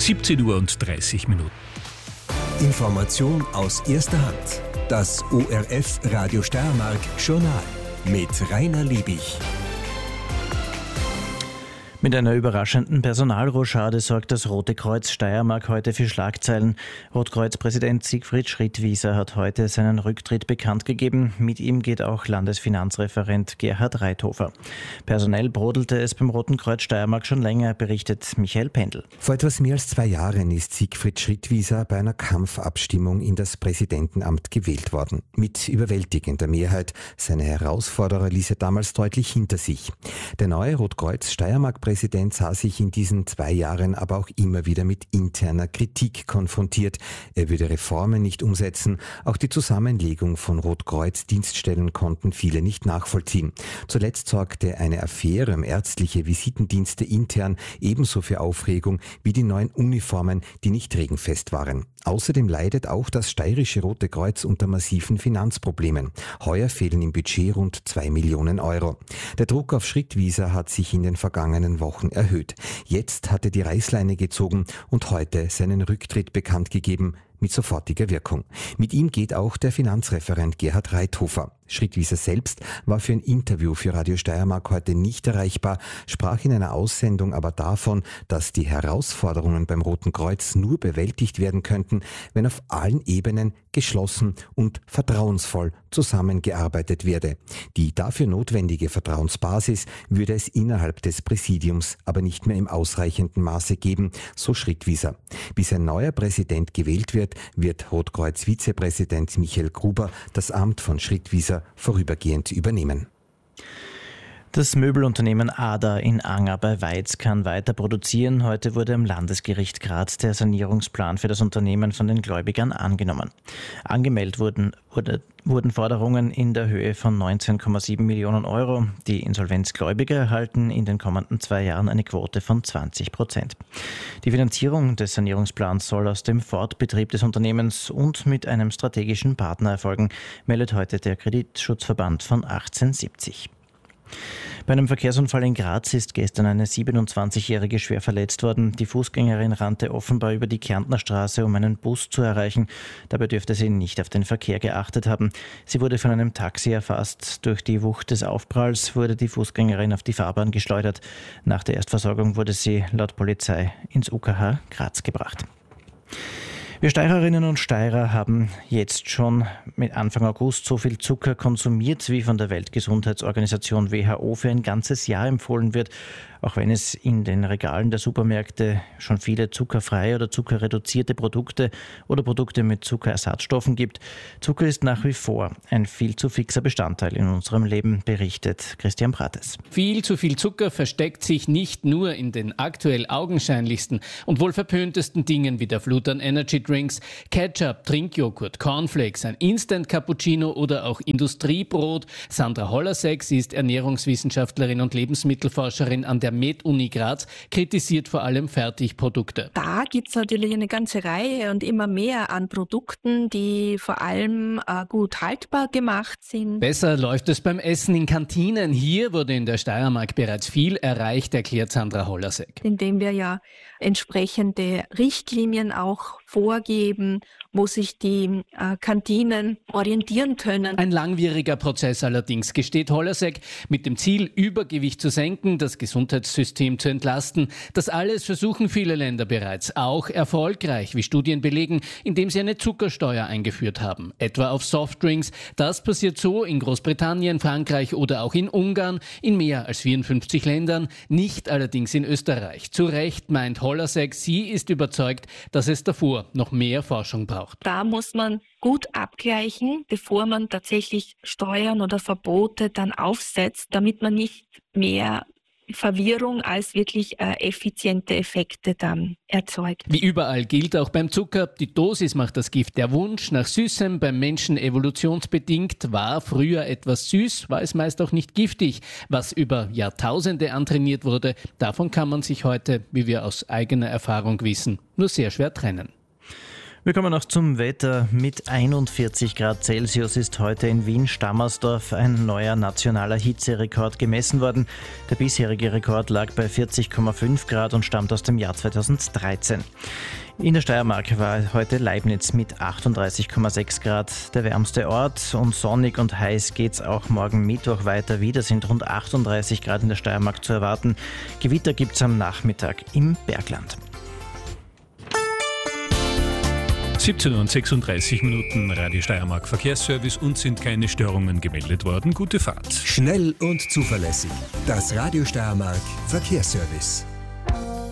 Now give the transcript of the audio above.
17:30 Uhr. Information aus erster Hand. Das ORF Radio Steiermark Journal mit Rainer Liebig. Mit einer überraschenden Personalrochade sorgt das Rote Kreuz Steiermark heute für Schlagzeilen. Rotkreuz-Präsident Siegfried Schrittwieser hat heute seinen Rücktritt bekannt gegeben. Mit ihm geht auch Landesfinanzreferent Gerhard Reithofer. Personell brodelte es beim Roten Kreuz Steiermark schon länger, berichtet Michael Pendl. Vor etwas mehr als 2 Jahren ist Siegfried Schrittwieser bei einer Kampfabstimmung in das Präsidentenamt gewählt worden. Mit überwältigender Mehrheit. Seine Herausforderer ließ er damals deutlich hinter sich. Der neue Rotkreuz Steiermark Präsident sah sich in diesen 2 Jahren aber auch immer wieder mit interner Kritik konfrontiert. Er würde Reformen nicht umsetzen. Auch die Zusammenlegung von Rotkreuz-Dienststellen konnten viele nicht nachvollziehen. Zuletzt sorgte eine Affäre um ärztliche Visitendienste intern ebenso für Aufregung wie die neuen Uniformen, die nicht regenfest waren. Außerdem leidet auch das steirische Rote Kreuz unter massiven Finanzproblemen. Heuer fehlen im Budget rund 2 Millionen Euro. Der Druck auf Schrittwieser hat sich in den vergangenen Wochen erhöht. Jetzt hat er die Reißleine gezogen und heute seinen Rücktritt bekannt gegeben, mit sofortiger Wirkung. Mit ihm geht auch der Finanzreferent Gerhard Reithofer. Schrittwieser selbst war für ein Interview für Radio Steiermark heute nicht erreichbar, sprach in einer Aussendung aber davon, dass die Herausforderungen beim Roten Kreuz nur bewältigt werden könnten, wenn auf allen Ebenen geschlossen und vertrauensvoll zusammengearbeitet werde. Die dafür notwendige Vertrauensbasis würde es innerhalb des Präsidiums aber nicht mehr im ausreichenden Maße geben, so Schrittwieser. Bis ein neuer Präsident gewählt wird Rotkreuz-Vizepräsident Michael Gruber das Amt von Schrittwieser vorübergehend übernehmen. Das Möbelunternehmen ADA in Anger bei Weiz kann weiter produzieren. Heute wurde am Landesgericht Graz der Sanierungsplan für das Unternehmen von den Gläubigern angenommen. Angemeldet wurden Forderungen in der Höhe von 19,7 Millionen Euro. Die Insolvenzgläubiger erhalten in den kommenden 2 Jahren eine Quote von 20%. Die Finanzierung des Sanierungsplans soll aus dem Fortbetrieb des Unternehmens und mit einem strategischen Partner erfolgen, meldet heute der Kreditschutzverband von 1870. Bei einem Verkehrsunfall in Graz ist gestern eine 27-Jährige schwer verletzt worden. Die Fußgängerin rannte offenbar über die Kärntner Straße, um einen Bus zu erreichen. Dabei dürfte sie nicht auf den Verkehr geachtet haben. Sie wurde von einem Taxi erfasst. Durch die Wucht des Aufpralls wurde die Fußgängerin auf die Fahrbahn geschleudert. Nach der Erstversorgung wurde sie laut Polizei ins UKH Graz gebracht. Wir Steirerinnen und Steirer haben jetzt schon mit Anfang August so viel Zucker konsumiert, wie von der Weltgesundheitsorganisation WHO für ein ganzes Jahr empfohlen wird. Auch wenn es in den Regalen der Supermärkte schon viele zuckerfreie oder zuckerreduzierte Produkte oder Produkte mit Zuckerersatzstoffen gibt. Zucker ist nach wie vor ein viel zu fixer Bestandteil in unserem Leben, berichtet Christian Prates. Viel zu viel Zucker versteckt sich nicht nur in den aktuell augenscheinlichsten und wohl verpöntesten Dingen wie der Flut an Energy Drinks, Ketchup, Trinkjoghurt, Cornflakes, ein Instant Cappuccino oder auch Industriebrot. Sandra Hollerseck, sie ist Ernährungswissenschaftlerin und Lebensmittelforscherin an der Med-Uni Graz, kritisiert vor allem Fertigprodukte. Da gibt es natürlich eine ganze Reihe und immer mehr an Produkten, die vor allem gut haltbar gemacht sind. Besser läuft es beim Essen in Kantinen. Hier wurde in der Steiermark bereits viel erreicht, erklärt Sandra Hollerseck. Indem wir ja entsprechende Richtlinien auch vorgeben, wo sich die Kantinen orientieren können. Ein langwieriger Prozess allerdings, gesteht Hollerseck, mit dem Ziel, Übergewicht zu senken, das Gesundheitssystem zu entlasten. Das alles versuchen viele Länder bereits, auch erfolgreich, wie Studien belegen, indem sie eine Zuckersteuer eingeführt haben, etwa auf Softdrinks. Das passiert so in Großbritannien, Frankreich oder auch in Ungarn, in mehr als 54 Ländern, nicht allerdings in Österreich. Zu Recht meint Hollerseck, sie ist überzeugt, dass es davor noch mehr Forschung braucht. Da muss man gut abgleichen, bevor man tatsächlich Steuern oder Verbote dann aufsetzt, damit man nicht mehr Verwirrung als wirklich effiziente Effekte dann erzeugt. Wie überall gilt auch beim Zucker, die Dosis macht das Gift. Der Wunsch nach Süßem beim Menschen evolutionsbedingt war früher etwas süß, war es meist auch nicht giftig. Was über Jahrtausende antrainiert wurde, davon kann man sich heute, wie wir aus eigener Erfahrung wissen, nur sehr schwer trennen. Wir kommen noch zum Wetter. Mit 41 Grad Celsius ist heute in Wien-Stammersdorf ein neuer nationaler Hitzerekord gemessen worden. Der bisherige Rekord lag bei 40,5 Grad und stammt aus dem Jahr 2013. In der Steiermark war heute Leibniz mit 38,6 Grad der wärmste Ort, und sonnig und heiß geht's auch morgen Mittwoch weiter. Wieder sind rund 38 Grad in der Steiermark zu erwarten. Gewitter gibt's am Nachmittag im Bergland. 17:36 Radio Steiermark Verkehrsservice, und sind keine Störungen gemeldet worden. Gute Fahrt. Schnell und zuverlässig. Das Radio Steiermark Verkehrsservice.